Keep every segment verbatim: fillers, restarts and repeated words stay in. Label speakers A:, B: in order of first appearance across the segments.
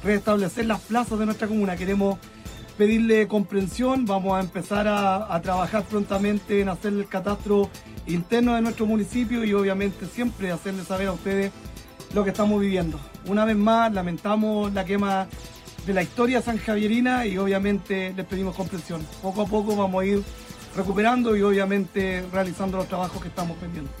A: restablecer las plazas de nuestra comuna. Queremos pedirle comprensión, vamos a empezar a, a trabajar prontamente en hacer el catastro interno de nuestro municipio y obviamente siempre hacerles saber a ustedes lo que estamos viviendo. Una vez más, lamentamos la quema de la historia sanjavierina y obviamente les pedimos comprensión. Poco a poco vamos a ir recuperando y obviamente realizando los trabajos que estamos pendientes.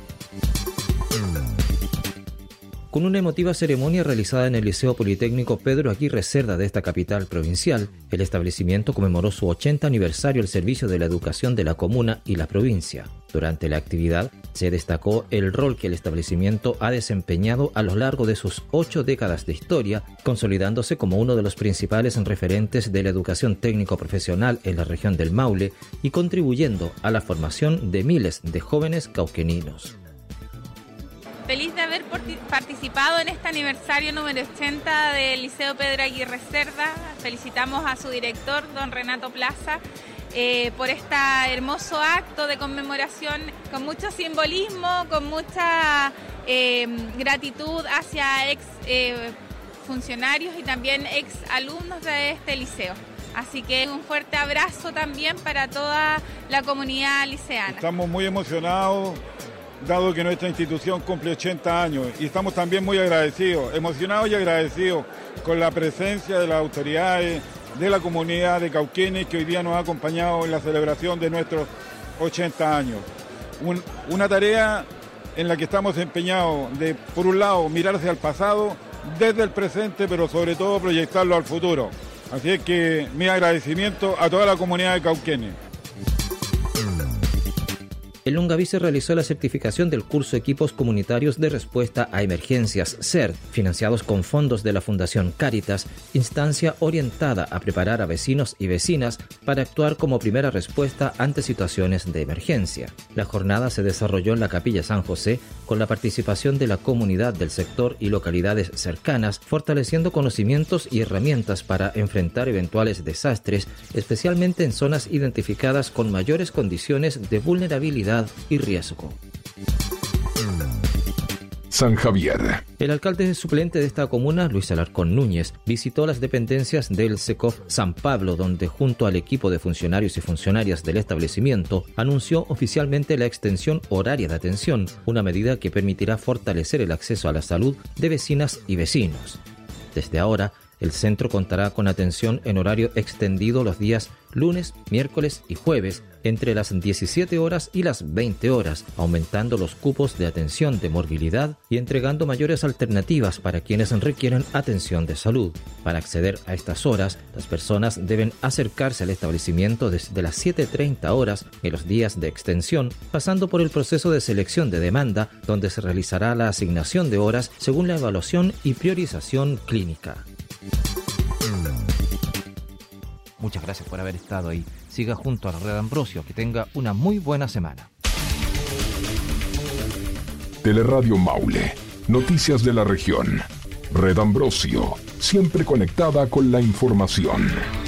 B: Con una emotiva ceremonia realizada en el Liceo Politécnico Pedro Aguirre Cerda de esta capital provincial, el establecimiento conmemoró su ochenta aniversario al servicio de la educación de la comuna y la provincia. Durante la actividad se destacó el rol que el establecimiento ha desempeñado a lo largo de sus ocho décadas de historia, consolidándose como uno de los principales referentes de la educación técnico-profesional en la región del Maule y contribuyendo a la formación de miles de jóvenes cauqueninos.
C: Feliz de haber participado en este aniversario número ochenta del Liceo Pedro Aguirre Cerda. Felicitamos a su director, don Renato Plaza, eh, por este hermoso acto de conmemoración con mucho simbolismo, con mucha eh, gratitud hacia ex eh, funcionarios y también ex alumnos de este liceo. Así que un fuerte abrazo también para toda la comunidad liceana.
D: Estamos muy emocionados, dado que nuestra institución cumple ochenta años, y estamos también muy agradecidos, emocionados y agradecidos con la presencia de las autoridades, de la comunidad de Cauquenes que hoy día nos ha acompañado en la celebración de nuestros ochenta años. Un, una tarea en la que estamos empeñados de, por un lado, mirar hacia el pasado, desde el presente, pero sobre todo proyectarlo al futuro. Así es que mi agradecimiento a toda la comunidad de Cauquenes.
B: El Longaví se realizó la certificación del curso Equipos Comunitarios de Respuesta a Emergencias, C E R T, financiados con fondos de la Fundación Cáritas, instancia orientada a preparar a vecinos y vecinas para actuar como primera respuesta ante situaciones de emergencia. La jornada se desarrolló en la Capilla San José con la participación de la comunidad del sector y localidades cercanas, fortaleciendo conocimientos y herramientas para enfrentar eventuales desastres, especialmente en zonas identificadas con mayores condiciones de vulnerabilidad y riesgo.
E: San Javier.
B: El alcalde suplente de esta comuna, Luis Alarcón Núñez, visitó las dependencias del SECOF San Pablo, donde junto al equipo de funcionarios y funcionarias del establecimiento anunció oficialmente la extensión horaria de atención, una medida que permitirá fortalecer el acceso a la salud de vecinas y vecinos. Desde ahora, el centro contará con atención en horario extendido los días lunes, miércoles y jueves, entre las diecisiete horas y las veinte horas, aumentando los cupos de atención de morbilidad y entregando mayores alternativas para quienes requieren atención de salud. Para acceder a estas horas, las personas deben acercarse al establecimiento desde las siete treinta horas en los días de extensión, pasando por el proceso de selección de demanda, donde se realizará la asignación de horas según la evaluación y priorización clínica. Muchas gracias por haber estado ahí. Siga junto a la Red Ambrosio. Que tenga una muy buena semana.
E: Teleradio Maule. Noticias de la región. Red Ambrosio. Siempre conectada con la información.